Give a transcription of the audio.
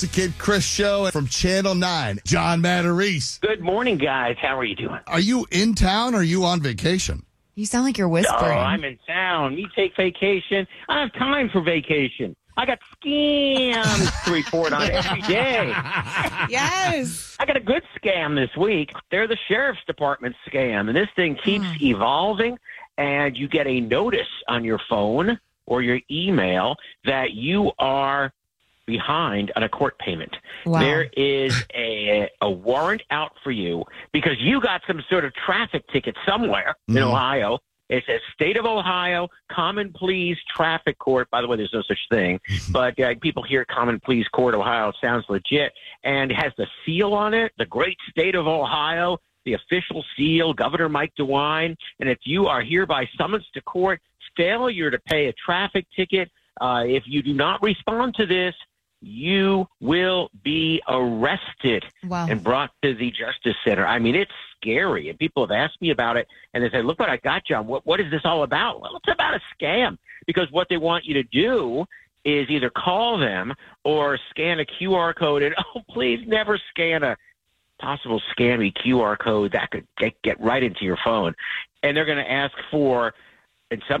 The Kid Chris Show from Channel 9. John Matarese. Good morning, guys. How are you doing? Are you in town or are you on vacation? You sound like you're whispering. Oh, I'm in town. Me take vacation. I don't have time for vacation. I got scams to report on every day. Yes. I got a good scam this week. They're the sheriff's department scam, and this thing keeps evolving, and you get a notice on your phone or your email that you are behind on a court payment. Wow. There is a warrant out for you because you got some sort of traffic ticket somewhere in Ohio. It says State of Ohio Common Pleas Traffic Court. By the way, there's no such thing, but people hear Common Pleas Court, Ohio. It sounds legit, and it has the seal on it, the great state of Ohio, the official seal, Governor Mike DeWine. And if you are hereby summoned to court, failure to pay a traffic ticket, if you do not respond to this, you will be arrested and brought to the Justice Center. I mean, it's scary. And people have asked me about it, and they say, look what I got, John. What is this all about? Well, it's about a scam, because what they want you to do is either call them or scan a QR code. And, oh, please never scan a possible scammy QR code that could get right into your phone. And they're going to ask for, in some